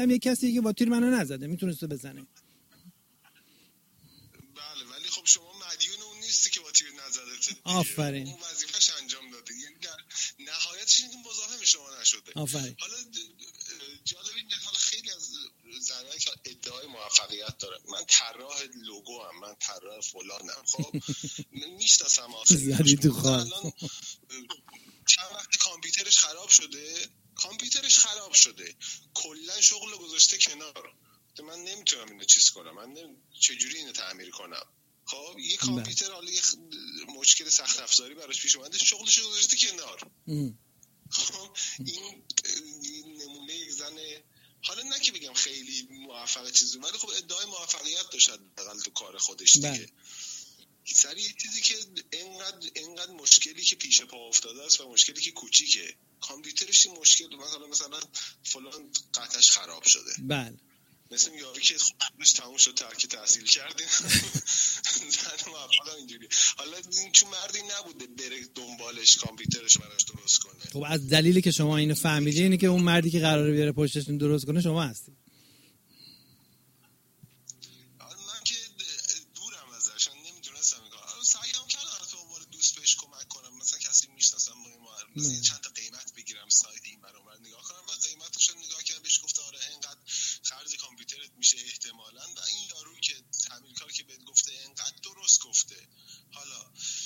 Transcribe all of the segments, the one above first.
یه کسی که با تیر منو نزده میتونسته بزنه. بله ولی خب شما مدیون اون نیستی که با تیر نزده. آفرین. اون وظیفه‌ش انجام داده، یعنی در نهایتش این مزاحم شما نشده. آفرین. حالا جالب اینه، حالا خیلی از زنایی که ادعای موفقیت دارن، من طراح لوگو ام، من طراح فلانم، خب میشناسم آخه زدی تو خواهد چند وقت کامپیوترش خراب شده کلا شغل گذاشته کنار، من نمیتونم اینو چیز کنم، من چجوری اینو تعمیر کنم. خب یه کامپیوتر حالا یه مشکل سخت افزاری براش پیش اومده، شغلش رو گذاشته کنار. خب این نمونه یک زن، حالا نه که بگم خیلی موفق چیزی، ولی خب ادعای موفقیت داشت حداقل تو کار خودش دیگه. سری یه چیزی که اینقدر مشکلی که پیش پا افتاده است و مشکلی که کوچیکه، کامپیوترش این مشکل مثلا فلان قطعش خراب شده. بله. مثل یاری که خودش تموم شد ترک تحصیل کرده. زن موفق اینجوری. حالا این چون مردی نبوده بره دنبالش کامپیوترش براش درست کنه. خب از دلیلی که شما اینو فهمیدی اینه که اون مردی که قراره بیاره پشتش درست کنه شما هستی. من که دورم ازش، نمیدونستم این کارو. سعیم کردم تو عنوان دوست بهش کمک کنم، مثلا کسی میشناسم مثلا چند تا قیمت بگیرم سایت این برام نگاه کنم و قیمتش رو نگاه کردم، بهش گفتم آره اینقدر خرج کامپیوترت میشه احتمالاً، و این یارویی که تعمیرکار که بهت گفته اینقدر درست گفته. حالا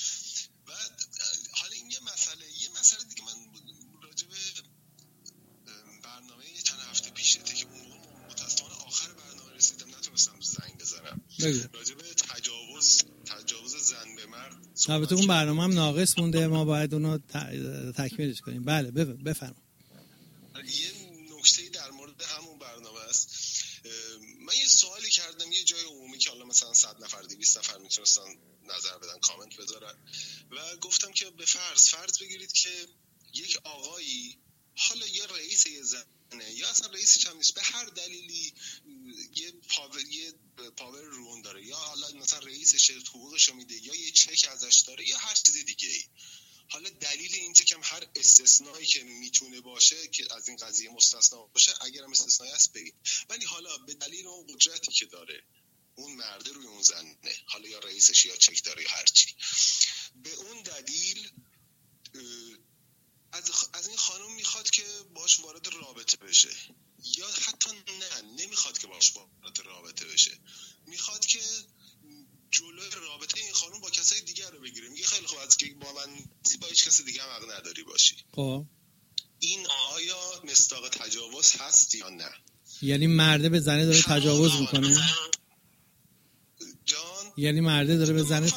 این یه مسئله دیگه، من راجع به برنامه چند هفته پیشه که اون موقع متأسفانه آخر برنامه رسیدم نتونستم زنگ بزنم، راجع به تجاوز زن به مرد. البته اون برنامه هم ناقص مونده، ما باید اونو تکمیلش کنیم. بله بفرمایید. یه نکته در مورد همون برنامه است. من یه سوالی کردم یه جای عمومی که حالا مثلا 100 نفر 200 نفر میتونستن نظر بدن، کامنت بذارن، و گفتم که به فرض بگیرید که یک آقایی، حالا یا رئیس یه زنه یا اصلا رئیسش هم نیست، به هر دلیلی یه پاور رون داره، یا حالا مثلا رئیسش حقوقشو میده یا یه چک ازش داره یا هر چیز دیگه ای. حالا دلیل این که هر استثنایی که میتونه باشه که از این قضیه مستثنا باشه، اگرم استثنایی هست بگید، ولی حالا به دلیل اون قدرتی که داره اون مرده روی اون زنه، حالا یا رئیسش یا چک داره یا هر چی، به اون دلیل از این خانم میخواد که باش وارد رابطه بشه، یا حتی نمیخواد که باش وارد رابطه بشه، میخواد که جلوی رابطه این خانم با کسای دیگر رو بگیره. میگه خیلی خوب، از که با من با هیچ کس دیگه هم حق نداری باشی. خب این آیا مصداق تجاوز هست یا نه؟ یعنی مرده به زنه داره تجاوز میکنه؟ جان؟ یعنی مرده داره به زنه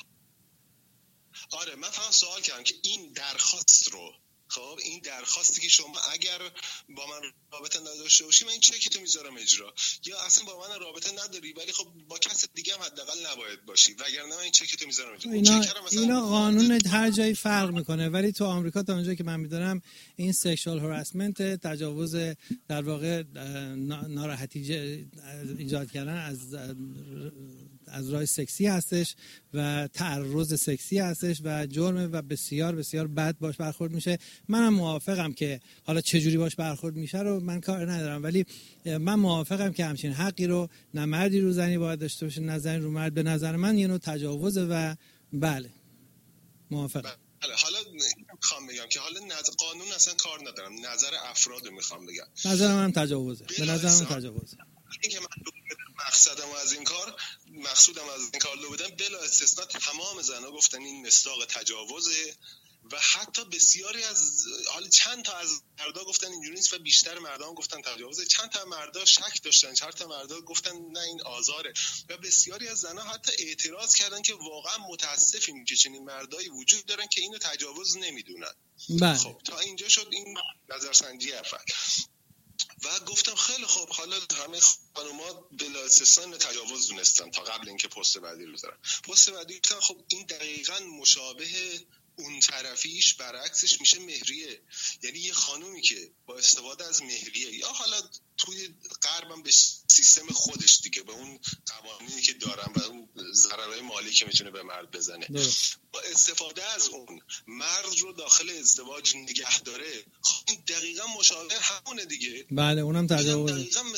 آره، من فقط سوال کردم که این درخواست رو، خب این درخواستی که شما اگر با من رابطه نداشته باشی من این چکتو میذارم اجرا، یا اصلا با من رابطه نداری ولی خب با کس دیگه هم حداقل نباید باشی، وگرنه من این چکتو میذارم اجرا. اینا قانون هر جایی فرق میکنه، ولی تو آمریکا تا اونجایی که من میدونم این سکشوال هراسمنت، تجاوز در واقع ناراحتی ایجاد کردن از راه سکسی هستش و تعرض سکسی هستش و جرمه و بسیار بسیار بد باش برخورد میشه. منم موافقم که حالا چجوری باش برخورد میشه رو من کار ندارم، ولی من موافقم که همچین حقی رو نه مردی رو زنی باید داشته باشه نه زنی رو مرد. به نظر من یه نوع تجاوزه و بله موافقم. بله، حالا میخوام بگم که حالا قانون اصلا کار ندارم، نظر افراد میخوام بگم. نظر من تجاوزه، به نظر من تجاوزه. اینکه من مقصودم از این کار لو بدم، بلا استثناء تمام زنها گفتن این مصداق تجاوزه، و حتی بسیاری از حالا چند تا از مردا گفتن اینجوری نیست و بیشتر مردا هم گفتن تجاوزه. چند تا مردا شک داشتن، چند تا مردا گفتن نه این آزاره، و بسیاری از زنها حتی اعتراض کردن که واقعا متاسفیم که چنین مردایی وجود دارن که اینو تجاوز نمیدونن. خب تا اینجا شد این نظرسنجی اول، و گفتم خیلی خوب، حالا همه خانوما بلا استثنا تجاوز دونستن تا قبل اینکه پست بعدی رو بذارم. پست بعدی گفتم خب این دقیقاً مشابه اون طرفیش برعکسش میشه مهریه، یعنی یه خانومی که با استفاده از مهریه یا حالا توی غرب چسبن به سیستم خودش دیگه، به اون قوانینی که دارن و اون ضررهای مالی که میتونه به مرد بزنه. با استفاده از اون مرد رو داخل ازدواج نگه داره. خب این دقیقاً مشابه همونه دیگه. بله اونم تجاوزه.